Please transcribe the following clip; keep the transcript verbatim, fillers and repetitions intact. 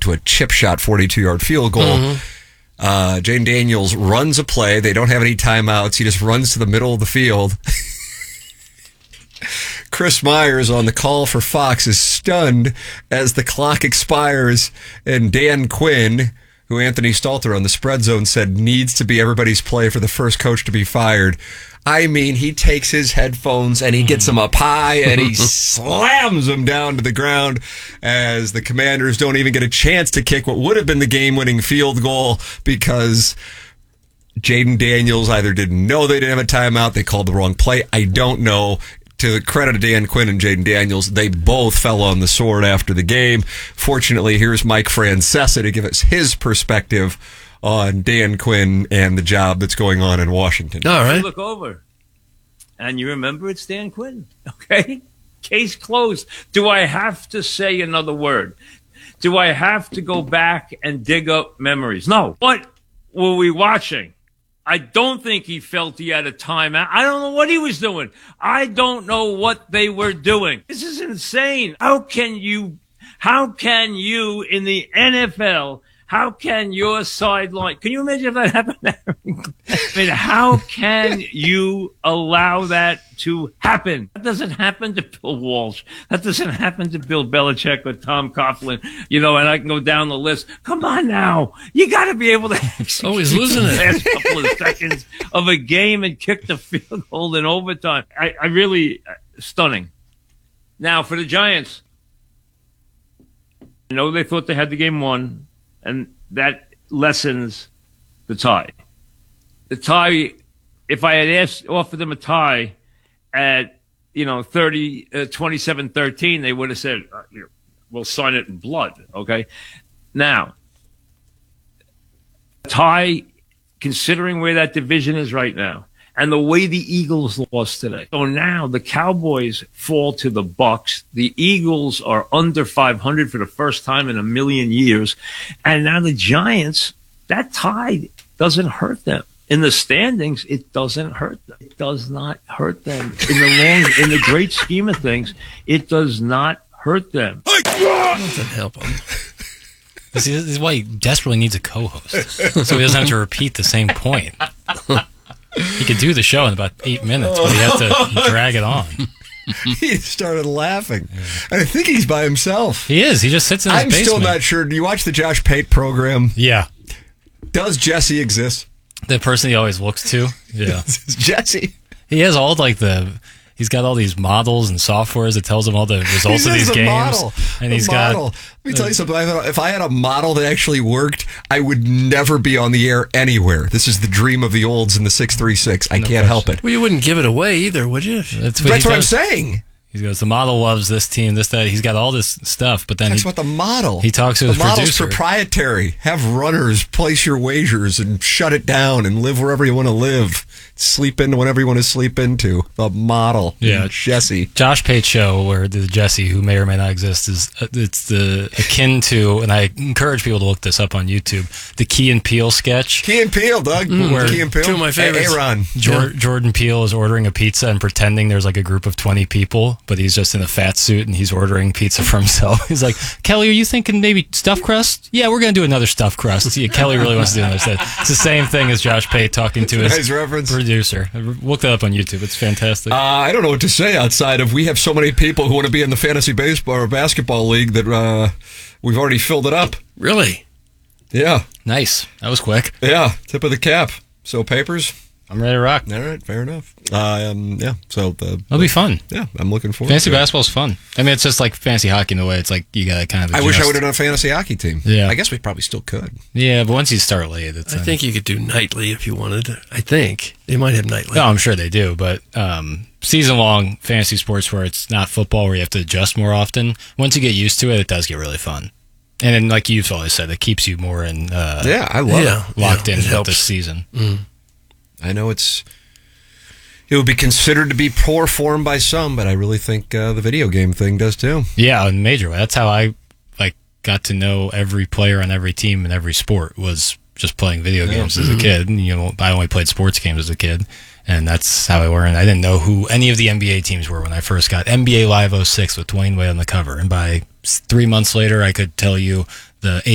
to a chip shot forty-two-yard field goal. Mm-hmm. Uh, Jane Daniels runs a play. They don't have any timeouts. He just runs to the middle of the field. Chris Myers on the call for Fox is stunned as the clock expires, and Dan Quinn, who Anthony Stalter on the Spread Zone said needs to be everybody's play for the first coach to be fired. I mean, he takes his headphones and he gets them up high and he slams them down to the ground as the Commanders don't even get a chance to kick what would have been the game-winning field goal because Jaden Daniels either didn't know they didn't have a timeout, they called the wrong play. I don't know. To the credit of Dan Quinn and Jaden Daniels, they both fell on the sword after the game. Fortunately, here's Mike Francesa to give us his perspective on Dan Quinn and the job that's going on in Washington. All right. You look over, and you remember it's Dan Quinn, okay? Case closed. Do I have to say another word? Do I have to go back and dig up memories? No. What were we watching? I don't think he felt he had a timeout. I don't know what he was doing. I don't know what they were doing. This is insane. How can you, how can you in the N F L, how can your sideline, can you imagine if that happened? I mean, how can you allow that to happen? That doesn't happen to Bill Walsh. That doesn't happen to Bill Belichick or Tom Coughlin. You know, and I can go down the list. Come on now. You got to be able to execute oh, he's losing the it. last couple of seconds of a game and kick the field goal in overtime. I, I really, uh, stunning. Now, for the Giants, I know they thought they had the game won, and that lessens the tie. The tie, if I had asked, offered them a tie at, you know, thirty, uh, twenty-seven thirteen, they would have said, uh, we'll sign it in blood, okay? Now, tie, considering where that division is right now, and the way the Eagles lost today. So now the Cowboys fall to the Bucks. The Eagles are under five hundred for the first time in a million years. And now the Giants, that tie doesn't hurt them. In the standings, it doesn't hurt them. It does not hurt them. In the long, in the great scheme of things, it does not hurt them. That doesn't help him. This is, this is why he desperately needs a co-host, so he doesn't have to repeat the same point. He could do the show in about eight minutes, but he has to drag it on. He started laughing. I think he's by himself. He is. He just sits in his I'm basement. still not sure. Do you watch the Josh Pate program? Yeah. Does Jesse exist? The person he always looks to. Yeah. Jesse. He has all like the. He's got all these models and softwares that tells him all the results of these the games. Model. And the he's model. got. Let me tell you something. If I had a model that actually worked, I would never be on the air anywhere. This is the dream of the olds in the six three six. I No can't question. help it. Well, you wouldn't give it away either, would you? That's what, That's he what I'm does. saying. He goes, the model loves this team, this, that. He's got all this stuff, but then That's he, what the model. he talks to the his model's producer. proprietary. Have runners place your wagers and shut it down and live wherever you want to live. Sleep into whatever you want to sleep into. The model. Yeah. Jesse. Josh Pate show, where the Jesse, who may or may not exist, is uh, it's the akin to, and I encourage people to look this up on YouTube, the Key and Peele sketch. Key and Peele, Doug. Where- Key and Peele. Two of my favorites. Aaron. Jor- Jordan Peele is ordering a pizza and pretending there's like a group of twenty people, but he's just in a fat suit and he's ordering pizza for himself. He's like, Kelly, are you thinking maybe stuffed crust? Yeah, we're going to do another stuffed crust. Yeah, Kelly really wants to do another stuff. It's the same thing as Josh Pate talking to his Nice reference. producer. Look that up on YouTube. It's fantastic. Uh, I don't know what to say outside of we have so many people who want to be in the fantasy baseball or basketball league that uh, we've already filled it up. Really? Yeah. Nice. That was quick. Yeah. Tip of the cap. So papers. I'm ready to rock. All right. Fair enough. Uh, um, yeah. So the, It'll be fun. yeah, I'm looking forward Fantasy to it. basketball's fun. I mean, it's just like fantasy hockey in the way. It's like you got to kind of I wish I adjust. would have done a fantasy hockey team. Yeah. I guess we probably still could. Yeah, but once you start late, it's... I uh, think you could do nightly if you wanted. I think. They might have nightly. No, I'm sure they do, but um, season-long fantasy sports where it's not football, where you have to adjust more often, once you get used to it, it does get really fun. And then, like you've always said, it keeps you more in uh, Yeah, I love Yeah. it. locked Yeah, in it with helps. the season. Mm. I know it's... It would be considered to be poor form by some, but I really think uh, the video game thing does too. Yeah, in a major way. That's how I like got to know every player on every team in every sport, was just playing video games as a kid. And, you know, I only played sports games as a kid, and that's how I learned. I didn't know who any of the N B A teams were when I first got N B A Live oh six with Dwayne Wade on the cover, and by three months later, I could tell you the